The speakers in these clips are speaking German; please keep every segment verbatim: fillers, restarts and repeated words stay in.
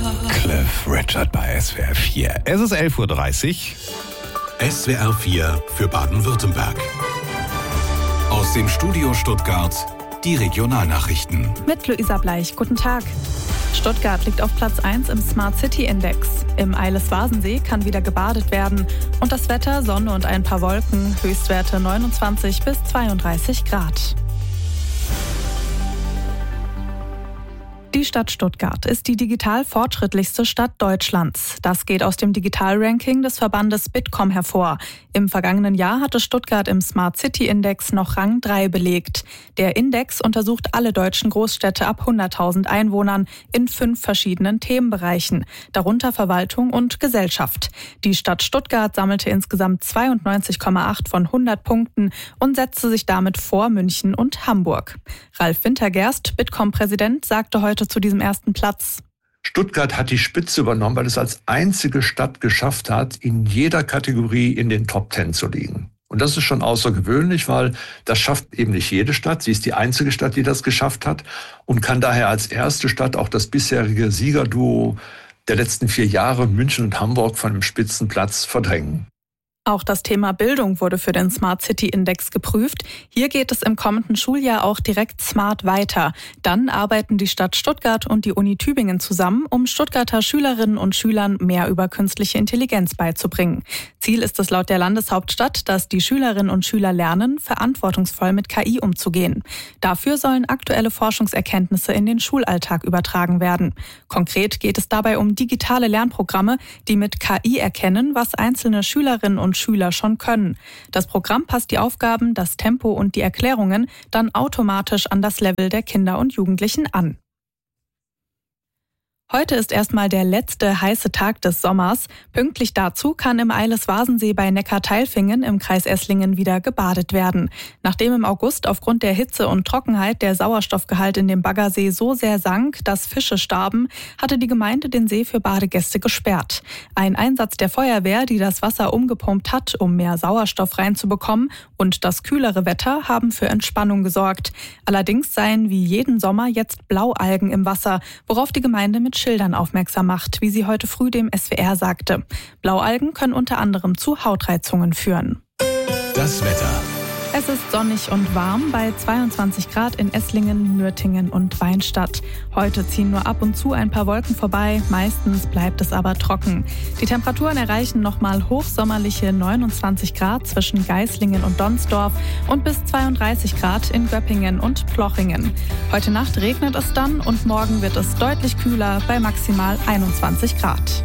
Cliff Richard bei S W R vier. Es ist elf Uhr dreißig. S W R vier für Baden-Württemberg. Aus dem Studio Stuttgart die Regionalnachrichten. Mit Luisa Bleich, guten Tag. Stuttgart liegt auf Platz eins im Smart City Index. Im Eiles-Wasensee kann wieder gebadet werden. Und das Wetter, Sonne und ein paar Wolken, Höchstwerte neunundzwanzig bis zweiunddreißig Grad. Die Stadt Stuttgart ist die digital fortschrittlichste Stadt Deutschlands. Das geht aus dem Digital-Ranking des Verbandes Bitkom hervor. Im vergangenen Jahr hatte Stuttgart im Smart City Index noch Rang drei belegt. Der Index untersucht alle deutschen Großstädte ab hunderttausend Einwohnern in fünf verschiedenen Themenbereichen, darunter Verwaltung und Gesellschaft. Die Stadt Stuttgart sammelte insgesamt zweiundneunzig Komma acht von hundert Punkten und setzte sich damit vor München und Hamburg. Ralf Wintergerst, Bitkom-Präsident, sagte heute zu diesem ersten Platz: Stuttgart hat die Spitze übernommen, weil es als einzige Stadt geschafft hat, in jeder Kategorie in den Top Ten zu liegen. Und das ist schon außergewöhnlich, weil das schafft eben nicht jede Stadt. Sie ist die einzige Stadt, die das geschafft hat und kann daher als erste Stadt auch das bisherige Siegerduo der letzten vier Jahre München und Hamburg von dem Spitzenplatz verdrängen. Auch das Thema Bildung wurde für den Smart City Index geprüft. Hier geht es im kommenden Schuljahr auch direkt smart weiter. Dann arbeiten die Stadt Stuttgart und die Uni Tübingen zusammen, um Stuttgarter Schülerinnen und Schülern mehr über künstliche Intelligenz beizubringen. Ziel ist es laut der Landeshauptstadt, dass die Schülerinnen und Schüler lernen, verantwortungsvoll mit K I umzugehen. Dafür sollen aktuelle Forschungserkenntnisse in den Schulalltag übertragen werden. Konkret geht es dabei um digitale Lernprogramme, die mit K I erkennen, was einzelne Schülerinnen und Schüler schon können. Das Programm passt die Aufgaben, das Tempo und die Erklärungen dann automatisch an das Level der Kinder und Jugendlichen an. Heute ist erstmal der letzte heiße Tag des Sommers. Pünktlich dazu kann im Eiles-Wasensee bei Neckar-Teilfingen im Kreis Esslingen wieder gebadet werden. Nachdem im August aufgrund der Hitze und Trockenheit der Sauerstoffgehalt in dem Baggersee so sehr sank, dass Fische starben, hatte die Gemeinde den See für Badegäste gesperrt. Ein Einsatz der Feuerwehr, die das Wasser umgepumpt hat, um mehr Sauerstoff reinzubekommen, und das kühlere Wetter haben für Entspannung gesorgt. Allerdings seien wie jeden Sommer jetzt Blaualgen im Wasser, worauf die Gemeinde mit Schildern aufmerksam macht, wie sie heute früh dem S W R sagte. Blaualgen können unter anderem zu Hautreizungen führen. Das Wetter. Es ist sonnig und warm bei zweiundzwanzig Grad in Esslingen, Nürtingen und Weinstadt. Heute ziehen nur ab und zu ein paar Wolken vorbei, meistens bleibt es aber trocken. Die Temperaturen erreichen nochmal hochsommerliche neunundzwanzig Grad zwischen Geislingen und Donsdorf und bis zweiunddreißig Grad in Göppingen und Plochingen. Heute Nacht regnet es dann und morgen wird es deutlich kühler bei maximal einundzwanzig Grad.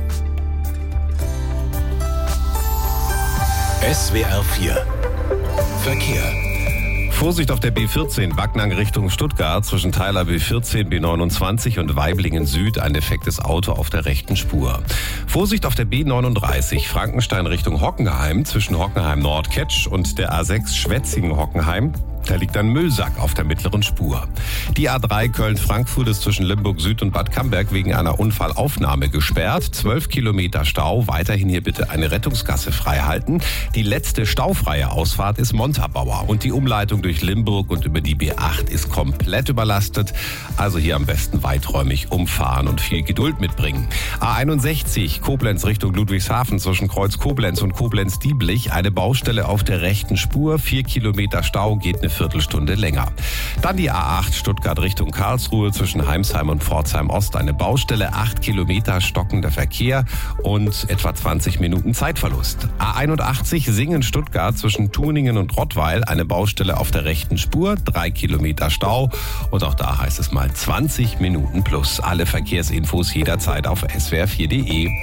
S W R vier Verkehr. Vorsicht auf der B vierzehn, Backnang Richtung Stuttgart, zwischen Teiler B vierzehn, B neunundzwanzig und Weiblingen Süd, ein defektes Auto auf der rechten Spur. Vorsicht auf der B neununddreißig, Frankenstein Richtung Hockenheim, zwischen Hockenheim Nordketsch und der A sechs Schwetzingen-Hockenheim. Da liegt ein Müllsack auf der mittleren Spur. Die A drei Köln-Frankfurt ist zwischen Limburg Süd und Bad Camberg wegen einer Unfallaufnahme gesperrt. Zwölf Kilometer Stau. Weiterhin hier bitte eine Rettungsgasse freihalten. Die letzte staufreie Ausfahrt ist Montabaur. Und die Umleitung durch Limburg und über die B acht ist komplett überlastet. Also hier am besten weiträumig umfahren und viel Geduld mitbringen. A einundsechzig Koblenz Richtung Ludwigshafen zwischen Kreuz Koblenz und Koblenz-Dieblich. Eine Baustelle auf der rechten Spur. Vier Kilometer Stau, geht eine Viertelstunde länger. Dann die A acht Stuttgart Richtung Karlsruhe zwischen Heimsheim und Pforzheim Ost. Eine Baustelle, acht Kilometer stockender Verkehr und etwa zwanzig Minuten Zeitverlust. A einundachtzig Singen Stuttgart zwischen Tuningen und Rottweil. Eine Baustelle auf der rechten Spur, drei Kilometer Stau und auch da heißt es mal zwanzig Minuten plus. Alle Verkehrsinfos jederzeit auf S W R vier Punkt de.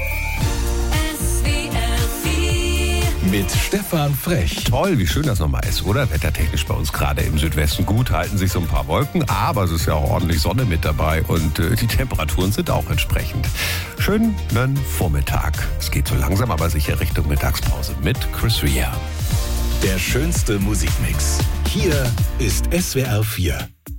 Mit Stefan Frech. Toll, wie schön das nochmal ist, oder? Wettertechnisch bei uns gerade im Südwesten gut, halten sich so ein paar Wolken, aber es ist ja auch ordentlich Sonne mit dabei und äh, die Temperaturen sind auch entsprechend. Schönen Vormittag. Es geht so langsam, aber sicher Richtung Mittagspause mit Chris Rea. Der schönste Musikmix. Hier ist S W R vier.